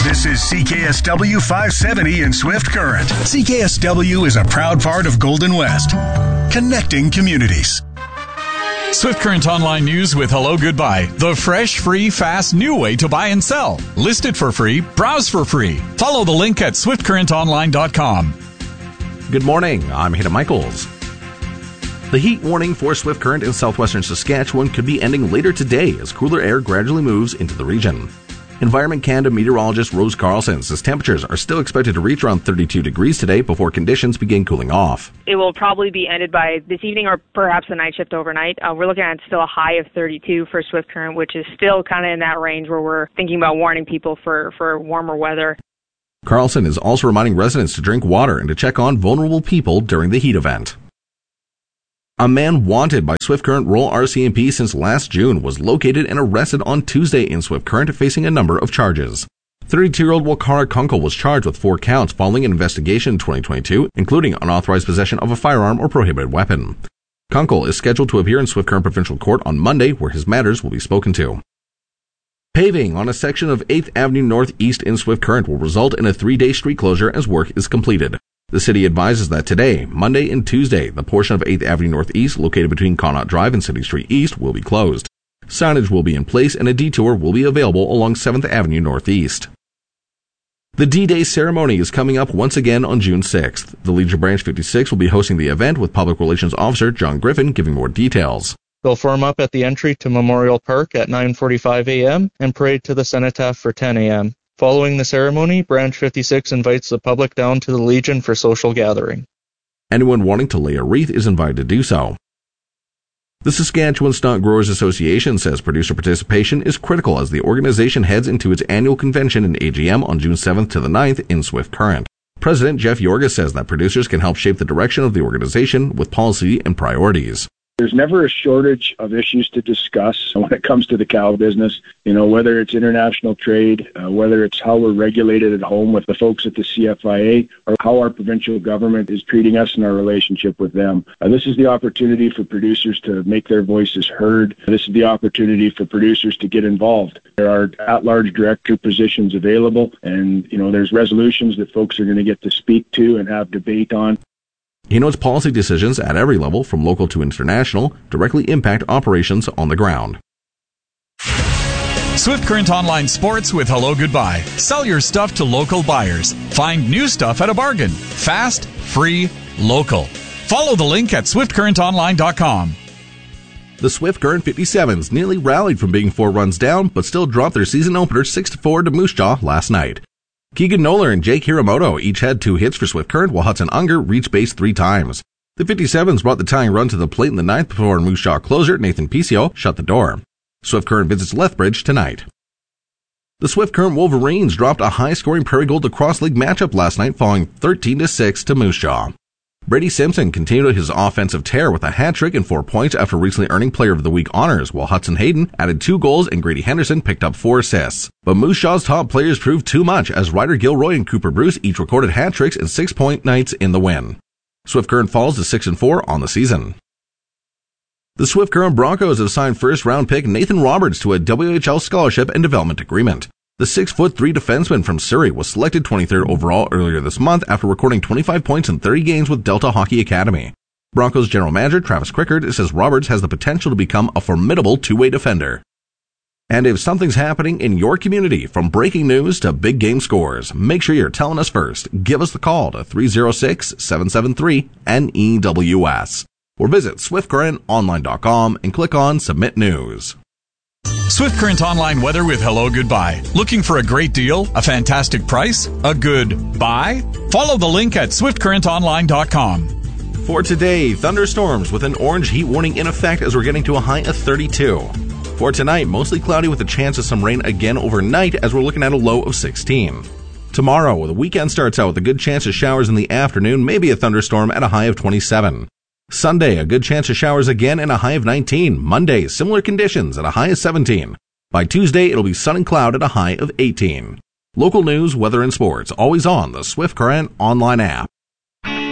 This is CKSW 570 in Swift Current. CKSW is a proud part of Golden West, connecting communities. Swift Current Online News with Hello Goodbye. The fresh, free, fast, new way to buy and sell. List it for free. Browse for free. Follow the link at swiftcurrentonline.com. Good morning. I'm Hayden Michaels. The heat warning for Swift Current in southwestern Saskatchewan could be ending later today as cooler air gradually moves into the region. Environment Canada meteorologist Rose Carlson says temperatures are still expected to reach around 32 degrees today before conditions begin cooling off. It will probably be ended by this evening or perhaps the night shift overnight. We're looking at still a high of 32 for Swift Current, which is still kind of in that range where we're thinking about warning people for warmer weather. Carlson is also reminding residents to drink water and to check on vulnerable people during the heat event. A man wanted by Swift Current Rural RCMP since last June was located and arrested on Tuesday in Swift Current, facing a number of charges. 32-year-old Wakara Kunkel was charged with 4 counts following an investigation in 2022, including unauthorized possession of a firearm or prohibited weapon. Kunkel is scheduled to appear in Swift Current Provincial Court on Monday, where his matters will be spoken to. Paving on a section of 8th Avenue Northeast in Swift Current will result in a 3-day street closure as work is completed. The city advises that today, Monday and Tuesday, the portion of 8th Avenue Northeast located between Connaught Drive and City Street East will be closed. Signage will be in place and a detour will be available along 7th Avenue Northeast. The D-Day ceremony is coming up once again on June 6th. The Legion Branch 56 will be hosting the event with Public Relations Officer John Griffin giving more details. They'll form up at the entry to Memorial Park at 9:45 a.m. and parade to the Cenotaph for 10 a.m. Following the ceremony, Branch 56 invites the public down to the Legion for social gathering. Anyone wanting to lay a wreath is invited to do so. The Saskatchewan Stock Growers Association says producer participation is critical as the organization heads into its annual convention and AGM on June 7th to the 9th in Swift Current. President Jeff Yorga says that producers can help shape the direction of the organization with policy and priorities. There's never a shortage of issues to discuss when it comes to the cow business, whether it's international trade, whether it's how we're regulated at home with the folks at the CFIA, or how our provincial government is treating us in our relationship with them. This is the opportunity for producers to make their voices heard. This is the opportunity for producers to get involved. There are at-large director positions available, and, there's resolutions that folks are going to get to speak to and have debate on. He notes policy decisions at every level, from local to international, directly impact operations on the ground. Swift Current Online Sports with Hello Goodbye. Sell your stuff to local buyers. Find new stuff at a bargain. Fast, free, local. Follow the link at swiftcurrentonline.com. The Swift Current 57s nearly rallied from being 4 runs down, but still dropped their season opener 6-4 to Moose Jaw last night. Keegan Noller and Jake Hiramoto each had 2 hits for Swift Current, while Hudson Unger reached base 3 times. The 57s brought the tying run to the plate in the 9th before Moose Jaw closer Nathan Picio shut the door. Swift Current visits Lethbridge tonight. The Swift Current Wolverines dropped a high-scoring Prairie Gold Lacrosse League matchup last night, falling 13-6 to Moose Jaw. Brady Simpson continued his offensive tear with a hat-trick and 4 points after recently earning Player of the Week honors, while Hudson Hayden added 2 goals and Grady Henderson picked up 4 assists. But Moose Jaw's top players proved too much as Ryder Gilroy and Cooper Bruce each recorded hat-tricks and 6-point nights in the win. Swift Current falls to 6-4 on the season. The Swift Current Broncos have signed first-round pick Nathan Roberts to a WHL scholarship and development agreement. The 6'3" defenseman from Surrey was selected 23rd overall earlier this month after recording 25 points in 30 games with Delta Hockey Academy. Broncos general manager Travis Crickard says Roberts has the potential to become a formidable two-way defender. And if something's happening in your community, from breaking news to big game scores, make sure you're telling us first. Give us the call to 306-773-NEWS. Or visit swiftcurrentonline.com and click on Submit News. Swift Current Online weather with Hello Goodbye. Looking for a great deal? A fantastic price? A good buy? Follow the link at swiftcurrentonline.com. For today, thunderstorms with an orange heat warning in effect as we're getting to a high of 32. For tonight, mostly cloudy with a chance of some rain again overnight as we're looking at a low of 16. Tomorrow, the weekend starts out with a good chance of showers in the afternoon, maybe a thunderstorm at a high of 27. Sunday, a good chance of showers again and a high of 19. Monday, similar conditions at a high of 17. By Tuesday, it'll be sun and cloud at a high of 18. Local news, weather, and sports, always on the Swift Current online app.